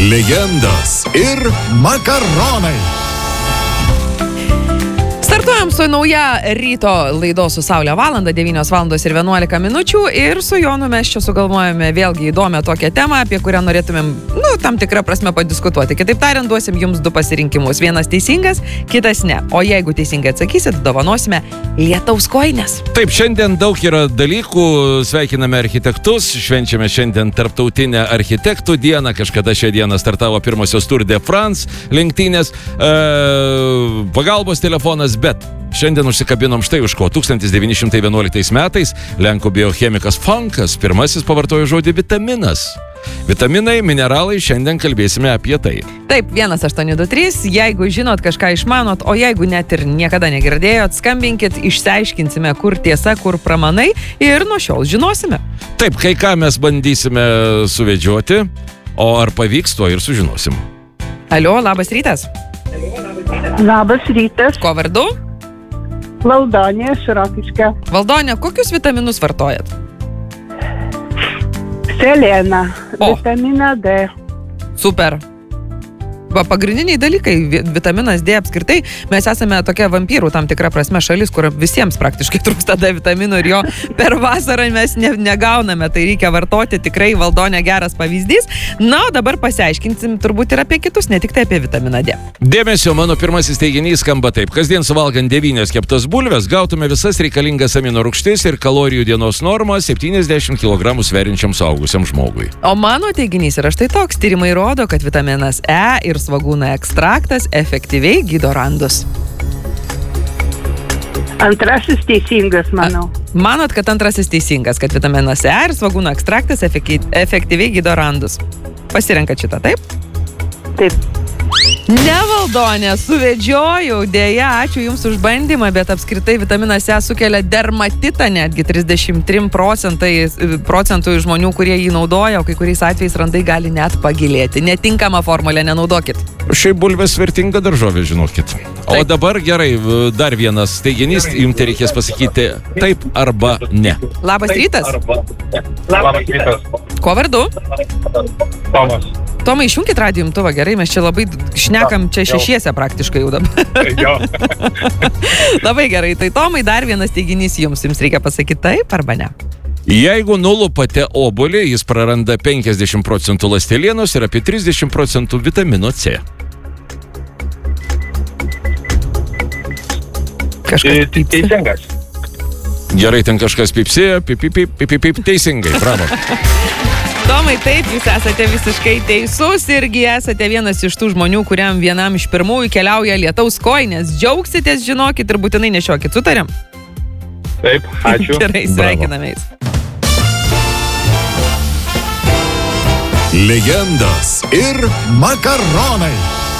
Legendos ir makaronai. Startuojam su nauja ryto laidos su Saulė valanda, 9 valandos ir 11 minučių. Ir su Jonu mes čia sugalvojame vėlgi įdomią tokią temą, apie kurią norėtumėm, tam tikrą prasme padiskutuoti. Kitaip tariant, duosim jums 2 pasirinkimus. Vienas teisingas, kitas ne. O jeigu teisingai atsakysit, dovanosime lietaus kojines. Taip, šiandien daug yra dalykų. Sveikiname architektus. Švenčiame šiandien tarptautinę architektų dieną. Kažkada šią dieną startavo pirmosios Tour de France lenktynės. Pagalbos telefonas, bet šiandien užsikabinom štai už ko. 1911 metais lenkų biochemikas Funkas pirmasis pavartojo žodį vitaminas. Vitaminai, mineralai, šiandien kalbėsime apie tai. Taip, 1823, jeigu žinot, kažką išmanot, o jeigu net ir niekada negirdėjot, skambinkit, išsiaiškinsime, kur tiesa, kur pramanai ir nuo šiol žinosime. Taip, kai ką mes bandysime suvedžioti, o ar pavyks, to ir sužinosim. Alio, labas rytas. Labas rytas. Ko vardu? Valdonė, Širokiškė. Valdonė, kokius vitaminus vartojat? Selena, vitaminą D. Super. Pagrindiniai dalykai, vitaminas D apskritai, mes esame tokia vampyrų tam tikra prasme šalis, kur visiems praktiškai trūksta D vitaminų ir jo per vasarą mes negauname, tai reikia vartoti, tikrai Valdonė geras pavyzdys. Na, o dabar pasiaiškinsim turbūt ir apie kitus, ne tik tai apie vitaminą D. Dėmesio, mano pirmasis teiginys skamba taip. Kasdien suvalgant 9 keptas bulves, gautume visas reikalingas amino rūgštis ir kalorijų dienos normą 70 kg sveriančiam suaugusiam žmogui. O mano teiginys yra štai toks. Tyrimai rodo, kad vitaminas E ir svogūno ekstraktas efektyviai gydo randus. Antrasis teisingas, manau. Manot, kad antrasis teisingas, kad vitaminas E ir svogūno ekstraktas efektyviai gydo randus. Pasirenkat šitą, taip? Taip. Ne, Valdonė, suvedžiojau, dėja, ačiū Jums už bandymą, bet apskritai vitaminas E sukelia dermatitą netgi 33% žmonių, kurie jį naudoja, o kai kuriais atvejais randai gali net pagilėti. Netinkamą formulę nenaudokit. Šiaip bulvės vertinga daržovė, žinokit. O Taip. dabar gerai, dar vienas teiginys, jums reikės pasakyti taip arba ne. Labas rytas. Labas rytas. Ko vardu? Tomas. Tomai, išjunkit radijo imtuvą, gerai, mes čia labai šnekam čia šešiese praktiškai jau dabar. Jo. Labai gerai, tai Tomai, dar vienas teiginys jums reikia pasakyti taip arba ne. Jeigu nulupate obuolį, jis praranda 50% ląstelienos ir apie 30% vitamino C. Kažkas pypsi. Teisingas. Gerai, ten kažkas pypsėjo, pip, teisingai, bravo. Tomai, taip, jūs esate visiškai teisus irgi esate vienas iš tų žmonių, kuriam vienam iš pirmųjų keliauja lietaus kojinės. Džiaugsitės, žinokit, ir būtinai nešiokit. Sutariam? Taip, ačiū. Gerai, sveikinamės. Legendos ir makaronai.